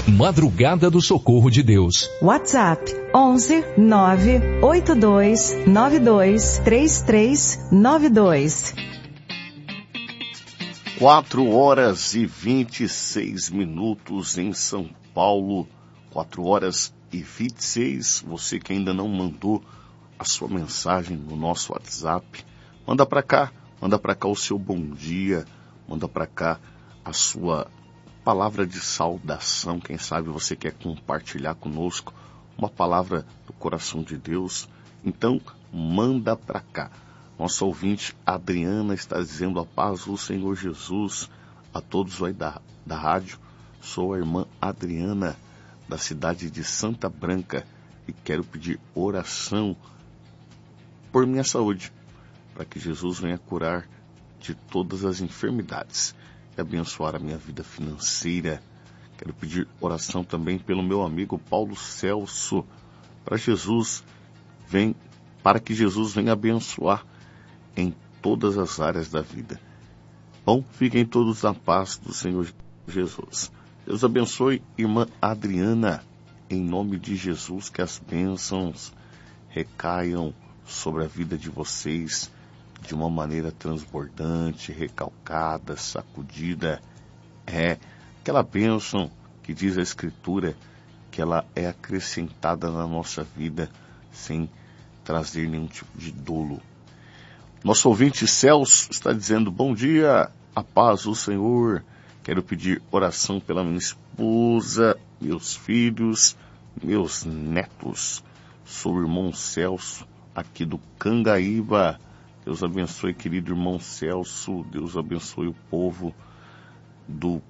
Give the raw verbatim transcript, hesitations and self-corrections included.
Madrugada do Socorro de Deus. WhatsApp onze nove oito dois nove dois três três nove dois. Quatro horas e vinte e seis minutos em São Paulo. Quatro horas e vinte e seis. Você que ainda não mandou a sua mensagem no nosso WhatsApp, manda para cá. Manda para cá o seu bom dia. Manda para cá a sua palavra de saudação. Quem sabe você quer compartilhar conosco uma palavra do coração de Deus. Então, manda para cá. Nossa ouvinte Adriana está dizendo: a paz do Senhor Jesus a todos aí da, da rádio. Sou a irmã Adriana, da cidade de Santa Branca, e quero pedir oração por minha saúde, para que Jesus venha curar de todas as enfermidades e abençoar a minha vida financeira. Quero pedir oração também pelo meu amigo Paulo Celso, para Jesus vem, para que Jesus venha abençoar em todas as áreas da vida. Bom, fiquem todos na paz do Senhor Jesus. Deus abençoe, irmã Adriana, em nome de Jesus, que as bênçãos recaiam sobre a vida de vocês de uma maneira transbordante, recalcada, sacudida. É aquela bênção que diz a Escritura que ela é acrescentada na nossa vida sem trazer nenhum tipo de dolo. Nosso ouvinte Celso está dizendo: bom dia, a paz do Senhor. Quero pedir oração pela minha esposa, meus filhos, meus netos. Sou o irmão Celso, aqui do Cangaíba. Deus abençoe, querido irmão Celso. Deus abençoe o povo do